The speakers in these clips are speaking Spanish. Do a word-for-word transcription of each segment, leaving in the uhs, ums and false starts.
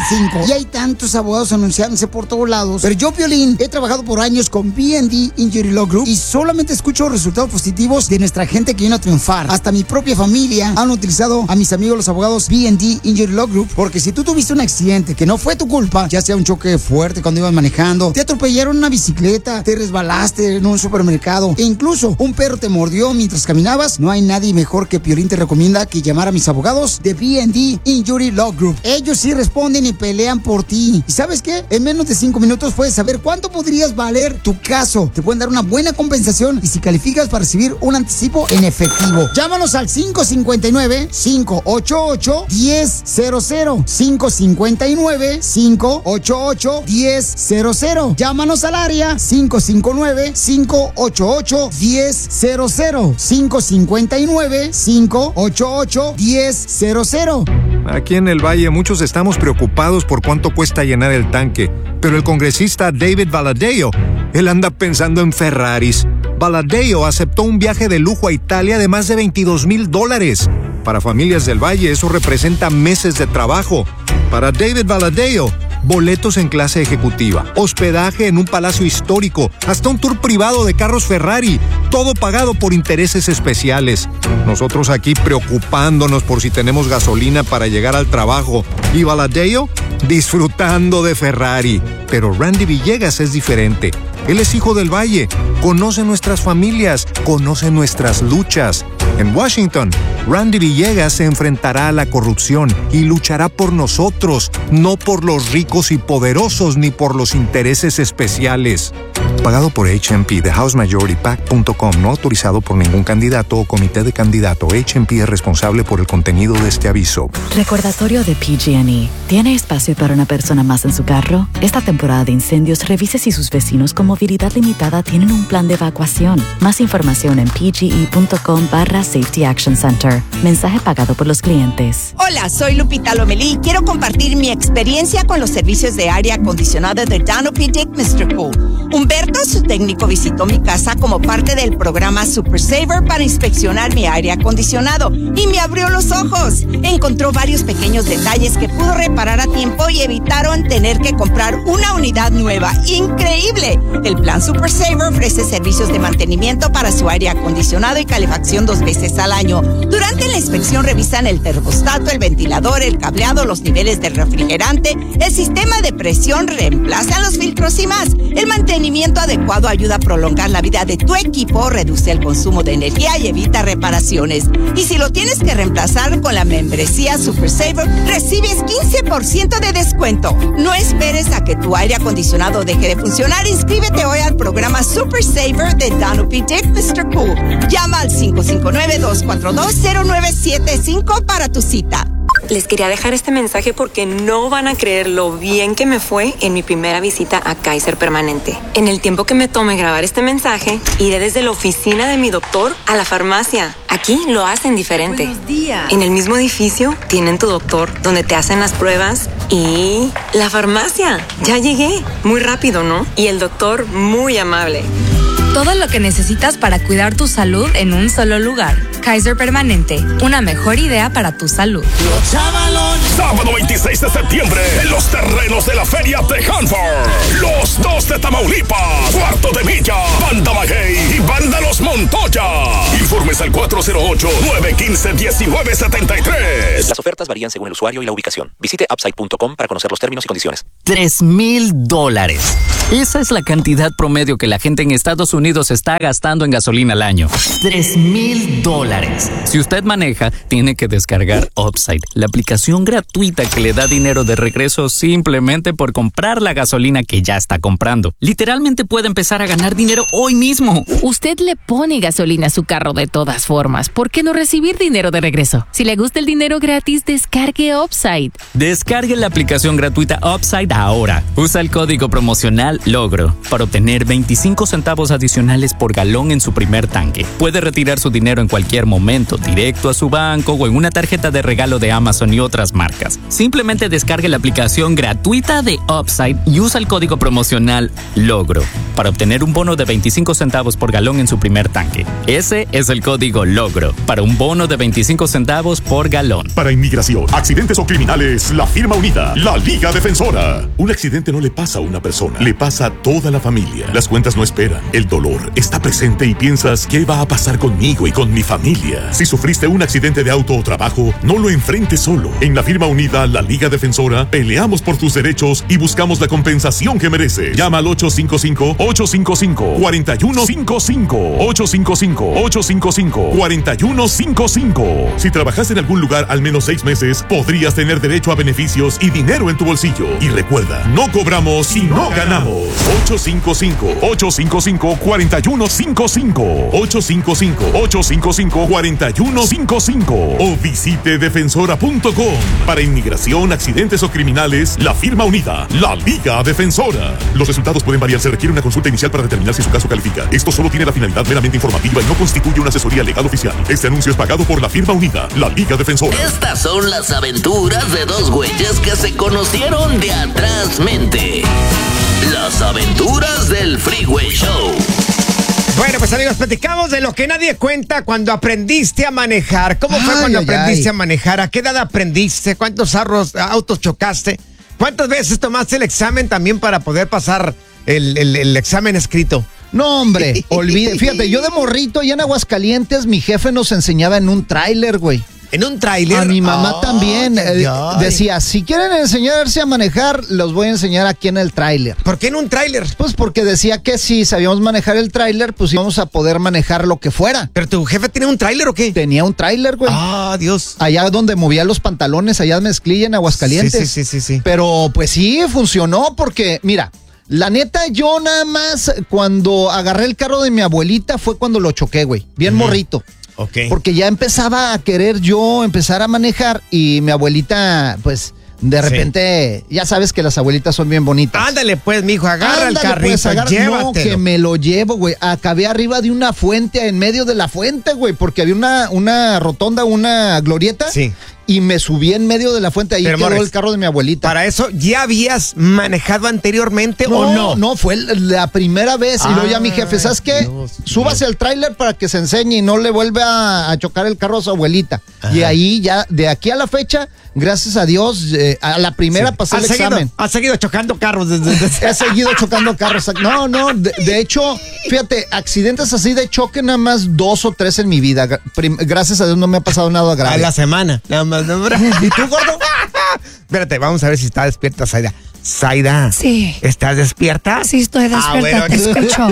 veinticinco. Y hay tantos abogados anunciándose por todos lados. Pero yo, Piolín, he trabajado por años con B and D Injury Law Group y solamente escucho resultados positivos de nuestra gente que vino a triunfar. Hasta mi propia familia han utilizado a mis amigos los abogados B and D Injury Law Group, porque si tú tuviste un accidente que no fue tu culpa, ya sea un choque fuerte cuando ibas manejando, te atropellaron una bicicleta, te resbalaste en un supermercado e incluso un perro te mordió mientras caminabas, no hay nadie mejor que Piolín te recomienda que llamar a mis abogados de B and D Injury Law Group. Ellos sí responden y pelean por ti. ¿Y sabes qué? En menos de cinco minutos puedes saber cuánto podrías valer tu caso. Te pueden dar una buena compensación y si calificas para recibir un anticipo en efectivo. Llámanos al cinco cinco nueve, cinco ocho ocho, uno cero cero cero. cinco cinco nueve, cinco ocho ocho, uno cero cero. Llámanos al área cinco cinco nueve, cinco ocho ocho, uno cero cero. cinco cinco nueve, cinco ocho ocho, uno cero cero. Aquí en el Valle muchos estamos preocupados por cuánto cuesta llenar el tanque, pero el congresista David Valadao, él anda pensando en Ferraris. Valadao aceptó un viaje de lujo a Italia de más de veintidós mil dólares. Para familias del Valle eso representa meses de trabajo. Para David Valadao, boletos en clase ejecutiva, hospedaje en un palacio histórico, hasta un tour privado de carros Ferrari, todo pagado por intereses especiales. Nosotros aquí preocupándonos por si tenemos gasolina para llegar al trabajo y Valadao disfrutando de Ferrari. Pero Randy Villegas es diferente. Él es hijo del Valle, conoce nuestras familias, conoce nuestras luchas. En Washington, Randy Villegas se enfrentará a la corrupción y luchará por nosotros, no por los ricos y poderosos ni por los intereses especiales. Pagado por H M P de House Majority Pac punto com, no autorizado por ningún candidato o comité de candidato. H M P es responsable por el contenido de este aviso. Recordatorio de P G and E. ¿Tiene espacio para una persona más en su carro? Esta temporada de incendios, revise si sus vecinos con movilidad limitada tienen un plan de evacuación. Más información en pge.com barra Safety Action Center. Mensaje pagado por los clientes. Hola, soy Lupita Lomelí y quiero compartir mi experiencia con los servicios de aire acondicionado de Danopy-Dick mister Cool. Humberto, su técnico, visitó mi casa como parte del programa Super Saver para inspeccionar mi aire acondicionado y me abrió los ojos. Encontró varios pequeños detalles que pudo reparar a tiempo y evitaron tener que comprar una unidad nueva. ¡Increíble! El plan Super Saver ofrece servicios de mantenimiento para su aire acondicionado y calefacción dos veces al año. Durante la inspección revisan el termostato, el ventilador, el cableado, los niveles del refrigerante, el sistema de presión, reemplazan los filtros y más. El mantenimiento adecuado ayuda a prolongar la vida de tu equipo, reduce el consumo de energía y evita reparaciones. Y si lo tienes que reemplazar con la membresía Super Saver, recibes quince por ciento de descuento. No esperes a que tu aire acondicionado deje de funcionar. Inscríbete hoy al programa Super Saver de Danopy-Dick mister Cool. Llama al cinco cinco nueve, dos cuatro dos, cero nueve siete cinco para tu cita. Les quería dejar este mensaje porque no van a creer lo bien que me fue en mi primera visita a Kaiser Permanente. En el tiempo que me tome grabar este mensaje, iré desde la oficina de mi doctor a la farmacia. Aquí lo hacen diferente. Buenos días. En el mismo edificio tienen tu doctor, donde te hacen las pruebas, y la farmacia. Ya llegué. Muy rápido, ¿no? Y el doctor muy amable. Todo lo que necesitas para cuidar tu salud en un solo lugar. Kaiser Permanente, una mejor idea para tu salud. Los Chavalones. Sábado veintiséis de septiembre, en los terrenos de la Feria de Hanford. Los dos de Tamaulipas, Cuarto de Milla, Banda Maguey y Banda Los Montoya. Informes al cuatro cero ocho, nueve uno cinco, uno nueve siete tres. Las ofertas varían según el usuario y la ubicación. Visite upside punto com para conocer los términos y condiciones. Tres mil dólares. Esa es la cantidad promedio que la gente en Estados Unidos está gastando en gasolina al año. Tres mil dólares. Si usted maneja, tiene que descargar Upside, la aplicación gratuita que le da dinero de regreso simplemente por comprar la gasolina que ya está comprando. Literalmente puede empezar a ganar dinero hoy mismo. Usted le pone gasolina a su carro de todas formas. ¿Por qué no recibir dinero de regreso? Si le gusta el dinero gratis, descargue Upside. Descargue la aplicación gratuita Upside ahora. Usa el código promocional LOGRO para obtener veinticinco centavos adicionales por galón en su primer tanque. Puede retirar su dinero en cualquier cualquier momento, directo a su banco o en una tarjeta de regalo de Amazon y otras marcas. Simplemente descargue la aplicación gratuita de Upside y usa el código promocional LOGRO para obtener un bono de veinticinco centavos por galón en su primer tanque. Ese es el código LOGRO para un bono de veinticinco centavos por galón. Para inmigración, accidentes o criminales, la firma unida, la Liga Defensora. Un accidente no le pasa a una persona, le pasa a toda la familia. Las cuentas no esperan, el dolor está presente y piensas, ¿qué va a pasar conmigo y con mi familia? Si sufriste un accidente de auto o trabajo, no lo enfrentes solo. En la firma unida, la Liga Defensora, peleamos por tus derechos y buscamos la compensación que mereces. Llama al ocho cinco cinco, ocho cinco cinco, cuatro uno cinco cinco, ocho cinco cinco, ocho cinco cinco, cuatro uno cinco cinco. Si trabajaste en algún lugar al menos seis meses, podrías tener derecho a beneficios y dinero en tu bolsillo. Y recuerda, no cobramos si no ganamos. ocho cinco cinco, ocho cinco cinco, cuatro uno cinco cinco, ocho cinco cinco, ocho cinco cinco, cuatro uno cinco cinco o visite defensora punto com. Para inmigración, accidentes o criminales, la firma unida, la Liga Defensora. Los resultados pueden variar, se requiere una consulta inicial para determinar si su caso califica. Esto solo tiene la finalidad meramente informativa y no constituye una asesoría legal oficial. Este anuncio es pagado por la firma unida, la Liga Defensora. Estas son las aventuras de dos güeyes que se conocieron de atrás mente. Las aventuras del Freeway Show. Bueno, pues amigos, platicamos de lo que nadie cuenta cuando aprendiste a manejar. ¿Cómo fue Ay, cuando ay, aprendiste ay. a manejar? ¿A qué edad aprendiste? ¿Cuántos arros- autos chocaste? ¿Cuántas veces tomaste el examen también para poder pasar el, el- el examen escrito? No, hombre, olvide. Fíjate, yo de morrito allá en Aguascalientes, mi jefe nos enseñaba en un tráiler, güey. ¿En un tráiler? A mi mamá Oh, también. ay, eh, ay. decía, si quieren enseñarse a manejar, los voy a enseñar aquí en el tráiler. ¿Por qué en un tráiler? Pues porque decía que si sabíamos manejar el tráiler, pues íbamos a poder manejar lo que fuera. ¿Pero tu jefe tiene un tráiler o qué? Tenía un tráiler, güey. Ah, Dios. Allá donde movía los pantalones, allá en Mezclilla, en Aguascalientes. Sí, sí, sí, sí, sí. Pero pues sí, funcionó porque, mira, la neta, yo nada más cuando agarré el carro de mi abuelita fue cuando lo choqué, güey. Bien Ujú. morrito. Ok. Porque ya empezaba a querer yo empezar a manejar y mi abuelita, pues, de repente, ya sabes que las abuelitas son bien bonitas. Ándale pues, mijo, agarra el Ándale, carrito, pues, agarra- llévatelo. No, que me lo llevo, güey. Acabé arriba de una fuente, en medio de la fuente, güey, porque había una, una rotonda, una glorieta. Sí. Y me subí en medio de la fuente, ahí Pero, quedó Morris, el carro de mi abuelita. ¿Para eso ya habías manejado anteriormente No, o no? no, fue la primera vez. Y luego ya mi jefe, ¿sabes qué? Dios Súbase al tráiler para que se enseñe y no le vuelva a, a chocar el carro a su abuelita. Ajá. Y ahí ya, de aquí a la fecha, gracias a Dios, eh, a la primera Sí. pasé el ¿Has seguido, examen. has seguido chocando carros desde, desde- He seguido chocando carros. No, no, de, de hecho, fíjate, accidentes así de choque nada más dos o tres en mi vida. Gra- prim- Gracias a Dios no me ha pasado nada a grave. la semana? Nada más, no, hombre. ¿Y tú, gordo? Espérate, vamos a ver si está despierta, Zaida. Zaida. Sí. ¿Estás despierta? Sí, estoy despierta, Ah, bueno. te escucho.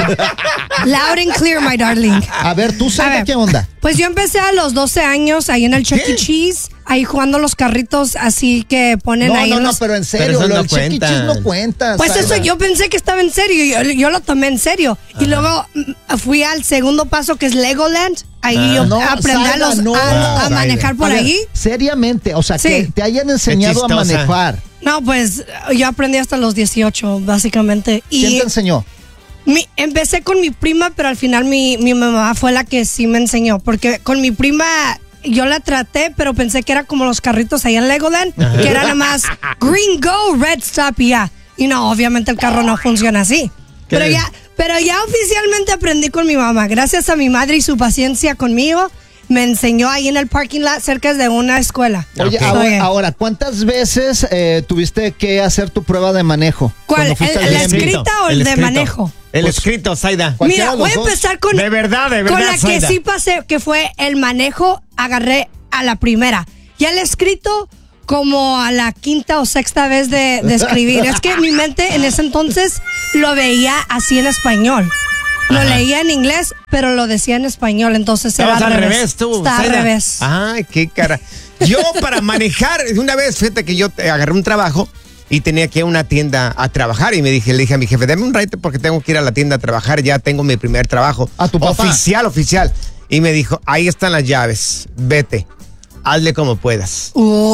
Loud and clear, my darling. A ver, tú A sabes ver. qué onda. Pues yo empecé a los doce años ahí en el Chuck E. Cheese, ahí jugando los carritos así que ponen No, ahí no, en no, los... pero en serio, Pero eso lo no del Chuck E. Cheese cuentan. no cuenta. Pues Zaida. eso yo pensé que estaba en serio, yo, yo lo tomé en serio. Y luego mm, fui al segundo paso que es Legoland, ahí yo No, aprendí a, Zaida, los- no. a, a Zaida. manejar por A ver, ahí. seriamente, o sea, Sí. que te hayan enseñado a chistosa. manejar. No, pues yo aprendí hasta los dieciocho, básicamente. ¿Quién Y te enseñó? mi- empecé con mi prima, pero al final mi, mi mamá fue la que sí me enseñó. Porque con mi prima yo la traté, pero pensé que era como los carritos allá en Legoland, que era nada más green go, red stop y ya. Y no, obviamente el carro no funciona así. ¿Qué? Pero ya, pero ya oficialmente aprendí con mi mamá. Gracias a mi madre y su paciencia conmigo, me enseñó ahí en el parking lot cerca de una escuela. Oye, Ok. ahora, Oye. ahora, ¿cuántas veces eh, tuviste que hacer tu prueba de manejo? ¿Cuál? Cuando fuiste ¿El- al el D M V? escrita o el de escrito. manejo? El Pues, escrito, Zaida. Cualquiera Mira, de voy a los dos. empezar con, De verdad, de verdad, con la que Zaida. sí pasé, que fue el manejo, agarré a la primera. Ya el escrito como a la quinta o sexta vez de, de escribir. Es que mi mente en ese entonces lo veía así en español. Lo leía en inglés, pero lo decía en español, entonces era Estabas al al revés. revés, tú. Está al Zaida. revés. Ay, qué cara. Yo para manejar, una vez, fíjate que yo te- agarré un trabajo y tenía que ir a una tienda a trabajar y me dije, le dije a mi jefe, dame un ride porque tengo que ir a la tienda a trabajar, ya tengo mi primer trabajo. ¿A tu papá? Oficial, oficial. Y me dijo, ahí están las llaves, vete, hazle como puedas.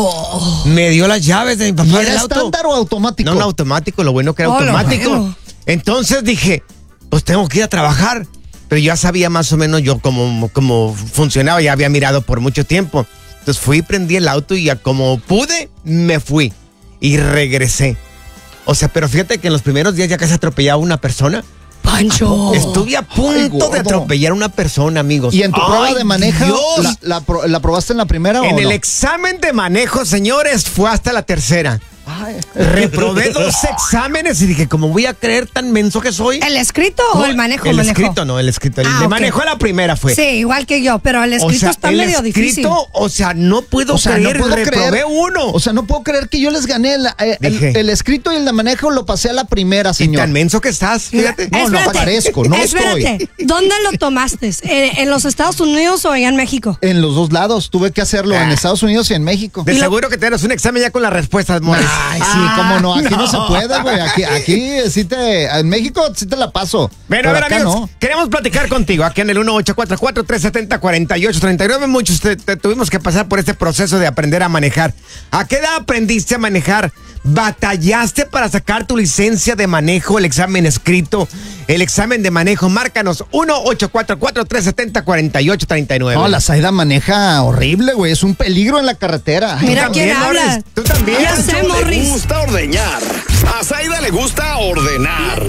Oh. Me dio las llaves de mi papá ¿Y del era auto. estándar o automático? No, no, automático, lo bueno que era Oh, lo automático. bueno. Entonces dije, pues tengo que ir a trabajar. pero ya sabía más o menos yo cómo, cómo funcionaba, ya había mirado por mucho tiempo. Entonces fui, prendí el auto y ya como pude, me fui y regresé. O sea, pero fíjate que en los primeros días ya casi atropellaba a una persona. ¡Pancho! Estuve a punto Ay, de atropellar a una persona, amigos. ¿Y en tu Ay, prueba de manejo, Dios. la, la, pro- la probaste en la primera o En no? el examen de manejo, señores, fue hasta la tercera. Ay. Reprobé dos exámenes y dije, ¿cómo voy a creer tan menso que soy? ¿El escrito o el manejo? El manejo? escrito no, el escrito. El Ah, de ok. manejo a la primera fue. Sí, igual que yo, pero el escrito o sea, está el medio escrito, difícil. O sea, no puedo O sea, creer, no puedo reprobé creer. uno. O sea, no puedo creer que yo les gané. El, eh, el- Dije. el escrito y el de manejo lo pasé a la primera, Y señor. tan menso que estás, fíjate. No, no Espérate, parezco, no espérate. estoy. ¿Dónde lo tomaste? ¿En, en los Estados Unidos o allá en México? En los dos lados. Tuve que hacerlo en Estados Unidos y en México. De seguro que te das un examen ya con las respuestas, Morris. Ay, sí, cómo no. Aquí no, se puede, güey. Aquí, aquí sí te. En México sí te la paso. Bueno, a pero ver, acá amigos, no. queremos platicar contigo aquí en el uno ocho cuatro cuatro, tres siete cero, cuatro ocho tres nueve. Muchos te- te tuvimos que pasar por este proceso de aprender a manejar. ¿A qué edad aprendiste a manejar? ¿Batallaste para sacar tu licencia de manejo, el examen escrito, el examen de manejo? Márcanos uno ocho cuatro cuatro, tres siete cero, cuatro ocho tres nueve. No, la Zaida maneja horrible, güey. Es un peligro en la carretera. Ay, Mira no. quién habla. Morris, tú también. Ya sé, Le Morris. gusta ordeñar. A Zaida le gusta ordenar.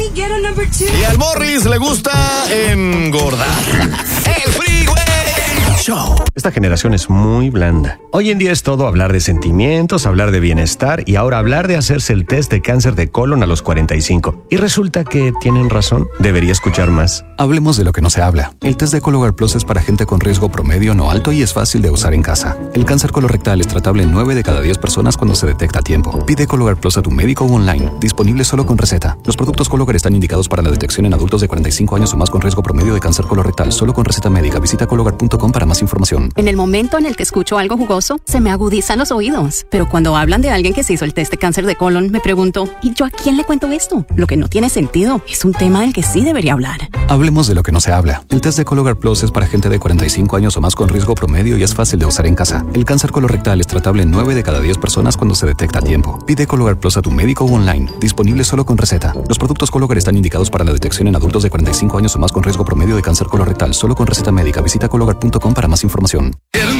Y al Morris le gusta engordar. El Freeway Show. Esta generación es muy blanda. Hoy en día es todo hablar de sentimientos, hablar de bienestar y ahora hablar de hacerse el test de cáncer de colon a los cuarenta y cinco. Y resulta que tienen razón. Debería escuchar más. Hablemos de lo que no se habla. El test de Cologuard Plus es para gente con riesgo promedio no alto y es fácil de usar en casa. El cáncer colorectal es tratable en nueve de cada diez personas cuando se detecta a tiempo. Pide Cologuard Plus a tu médico o online. Disponible solo con receta. Los productos Cologuard están indicados para la detección en adultos de cuarenta y cinco años o más con riesgo promedio de cáncer colorectal. Solo con receta médica. Visita cologuard punto com para más información. En el momento en el que escucho algo jugoso, se me agudizan los oídos. Pero cuando hablan de alguien que se hizo el test de cáncer de colon, me pregunto, ¿y yo a quién le cuento esto? Lo que no tiene sentido. Es un tema del que sí debería hablar. Hablemos de lo que no se habla. El test de Cologuard Plus es para gente de cuarenta y cinco años o más con riesgo promedio y es fácil de usar en casa. El cáncer colorectal es tratable en nueve de cada diez personas cuando se detecta a tiempo. Pide Cologuard Plus a tu médico o online. Disponible solo con receta. Los productos Cologuard están indicados para la detección en adultos de cuarenta y cinco años o más con riesgo promedio de cáncer colorectal. Solo con receta médica. Visita cologuard punto com para más información.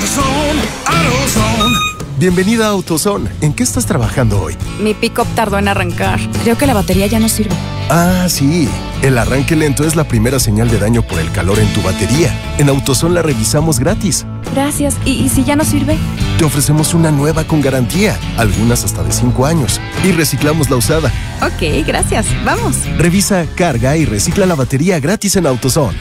Bienvenida a AutoZone. ¿En qué estás trabajando hoy? Mi pick-up tardó en arrancar. Creo que la batería ya no sirve. Ah, sí. El arranque lento es la primera señal de daño por el calor en tu batería. En AutoZone la revisamos gratis. Gracias. ¿Y, y si ya no sirve? Te ofrecemos una nueva con garantía, algunas hasta de cinco años, y reciclamos la usada. Ok, gracias. Vamos. Revisa, carga y recicla la batería gratis en AutoZone.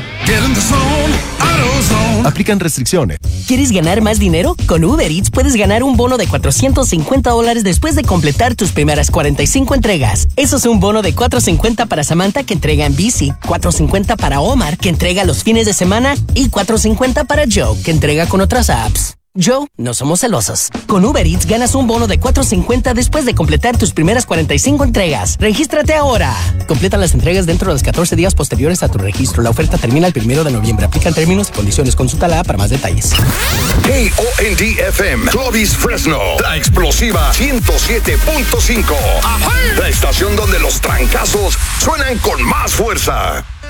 Aplican restricciones. ¿Quieres ganar más dinero? Con Uber Eats puedes ganar un bono de cuatrocientos cincuenta dólares después de completar tus primeras cuarenta y cinco entregas. Eso es un bono de cuatrocientos cincuenta para Samantha, que entrega en bici, cuatrocientos cincuenta para Omar, que entrega los fines de semana, y cuatrocientos cincuenta para Joe, que entrega con otras apps. Joe, no somos celosos. Con Uber Eats ganas un bono de cuatrocientos cincuenta después de completar tus primeras cuarenta y cinco entregas. ¡Regístrate ahora! Completa las entregas dentro de los catorce días posteriores a tu registro. La oferta termina el primero de noviembre. Aplican términos y condiciones. Consulta la app para más detalles. K O N D F M, Clovis Fresno, la explosiva ciento siete punto cinco. La estación donde los trancazos suenan con más fuerza.